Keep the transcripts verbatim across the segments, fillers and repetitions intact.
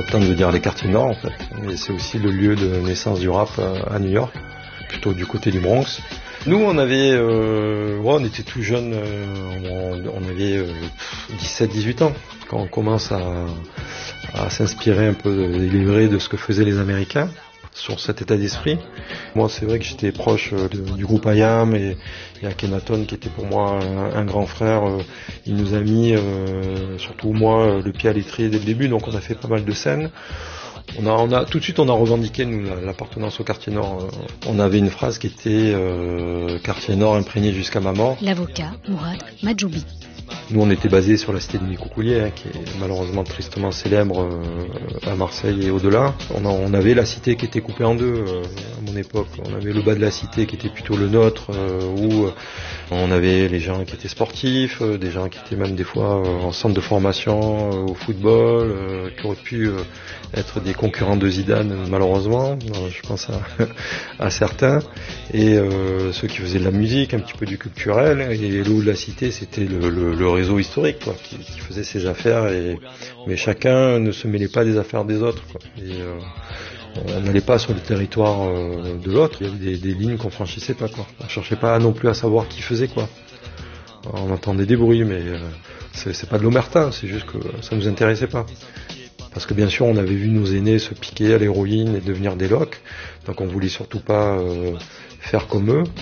tente de dire les quartiers nord en fait. Et c'est aussi le lieu de naissance du rap à New York, plutôt du côté du Bronx. Nous on avait, euh, ouais, on était tout jeunes, euh, on, on avait euh, dix-sept dix-huit ans quand on commence à, à s'inspirer un peu, délivrer de ce que faisaient les Américains sur cet état d'esprit. Moi c'est vrai que j'étais proche de, du groupe I A M et, et Akhenaton qui était pour moi un, un grand frère. Il nous a mis, euh, surtout moi, le pied à l'étrier dès le début, donc on a fait pas mal de scènes. On a, on a, tout de suite on a revendiqué nous l'appartenance au quartier nord. On avait une phrase qui était euh, quartier nord imprégné jusqu'à ma mort. L'avocat Mourad Majoubi. Nous on était basé sur la cité de Micoucoulier, hein, qui est malheureusement tristement célèbre euh, à Marseille et au-delà. On, a, on avait la cité qui était coupée en deux euh, à mon époque. On avait le bas de la cité qui était plutôt le nôtre, euh, où euh, on avait les gens qui étaient sportifs, euh, des gens qui étaient même des fois euh, en centre de formation euh, au football, euh, qui auraient pu euh, être des concurrents de Zidane malheureusement, euh, je pense à, à certains, et euh, ceux qui faisaient de la musique, un petit peu du culturel, et le haut de la cité c'était le, le, le réseau historique quoi, qui, qui faisait ses affaires, et, mais chacun ne se mêlait pas des affaires des autres quoi. Et, euh, on n'allait pas sur le territoire euh, de l'autre, il y avait des, des lignes qu'on franchissait pas quoi. On cherchait pas non plus à savoir qui faisait quoi. On entendait des bruits, mais euh, c'est, c'est pas de l'omerta, c'est juste que ça nous intéressait pas. Parce que bien sûr on avait vu nos aînés se piquer à l'héroïne et devenir des locs, donc on voulait surtout pas euh, faire comme eux.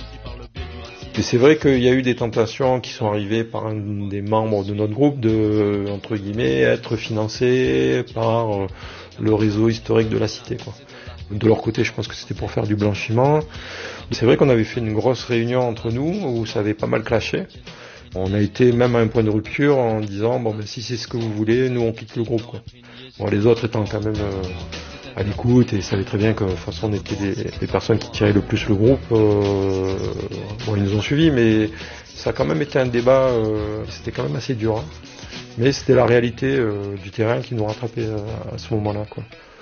Et c'est vrai qu'il y a eu des tentations qui sont arrivées par un des membres de notre groupe de, entre guillemets, être financés par euh, le réseau historique de la cité, quoi. De leur côté, je pense que c'était pour faire du blanchiment. C'est vrai qu'on avait fait une grosse réunion entre nous où ça avait pas mal clashé. On a été même à un point de rupture en disant bon ben si c'est ce que vous voulez, nous on quitte le groupe quoi. Bon, les autres étant quand même euh, à l'écoute et savaient très bien que de toute façon on était des, des personnes qui tiraient le plus le groupe. Euh, bon ils nous ont suivis, mais ça a quand même été un débat. Euh, c'était quand même assez dur. Hein. Mais c'était la réalité euh, du terrain qui nous rattrapait à, à ce moment-là quoi.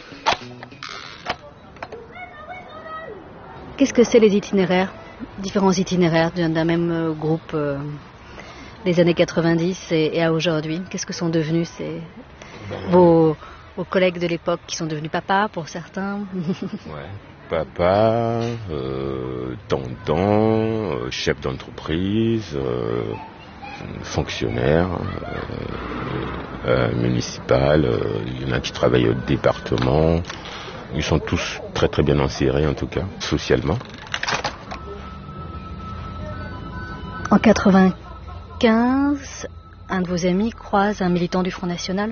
Qu'est-ce que c'est les itinéraires, différents itinéraires d'un, d'un même euh, groupe euh, des années quatre-vingt-dix et, et à aujourd'hui? Qu'est-ce que sont devenus ces, vos, vos collègues de l'époque qui sont devenus papas pour certains? Ouais, papa, euh, tonton, euh, chef d'entreprise, euh, fonctionnaire euh, euh, municipal, euh, il y en a qui travaillent au département. Ils sont tous très très bien insérés en tout cas, socialement. En quatre-vingt-quinze, un de vos amis croise un militant du Front National?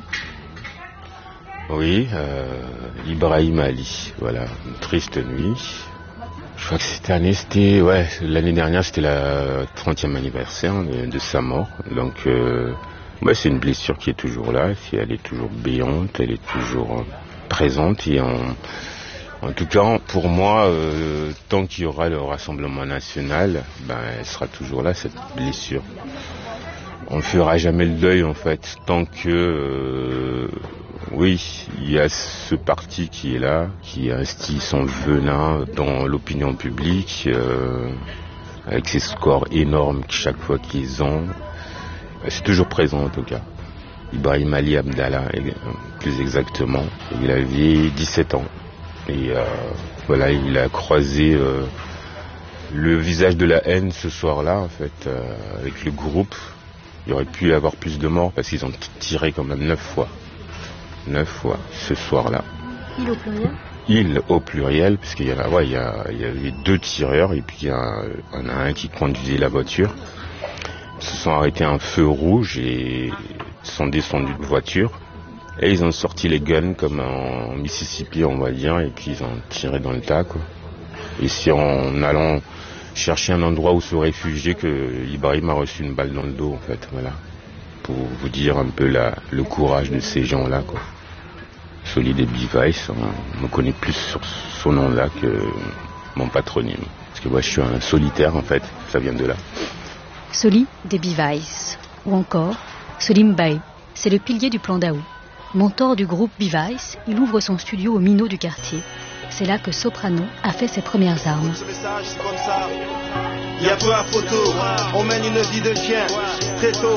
Oui, euh, Ibrahim Ali, voilà, une triste nuit. Je crois que cette année, c'était, ouais, l'année dernière, c'était la trentième anniversaire de, de sa mort. Donc, euh, ouais, c'est une blessure qui est toujours là, elle est toujours béante, elle est toujours euh, présente. Et en, en tout cas, pour moi, euh, tant qu'il y aura le Rassemblement National, ben, elle sera toujours là, cette blessure. On ne fera jamais le deuil, en fait, tant que, euh, oui, il y a ce parti qui est là, qui instille son venin dans l'opinion publique, euh, avec ses scores énormes chaque fois qu'ils ont. C'est toujours présent, en tout cas. Ibrahim Ali Abdallah, plus exactement. Il avait dix-sept ans. Et euh, voilà, il a croisé euh, le visage de la haine ce soir-là, en fait, euh, avec le groupe. Il aurait pu y avoir plus de morts parce qu'ils ont tiré quand même neuf fois. Neuf fois ce soir-là. Il au pluriel? Il au pluriel, puisqu'il y a, ouais, il y a, il y avait deux tireurs et puis il y a, il y en a un qui conduisait la voiture. Ils se sont arrêtés à un feu rouge et sont descendus de voiture. Et ils ont sorti les guns comme en Mississippi, on va dire, et puis ils ont tiré dans le tas, quoi. Et c'est en allant chercher un endroit où se réfugier que Ibrahim a reçu une balle dans le dos, en fait, voilà. Pour vous dire un peu la, le courage de ces gens-là, quoi. Solide et Bivice, on me connaît plus sur son nom-là que mon patronyme. Parce que moi, je suis un solitaire, en fait, ça vient de là. Soli des Bivice, ou encore Solim Bae, c'est le pilier du plan Daou. Mentor du groupe Bivice, il ouvre son studio au Minot du quartier. C'est là que Soprano a fait ses premières armes. Ce message, c'est comme ça. Il y a toi à photo, on mène une vie de chien, très tôt.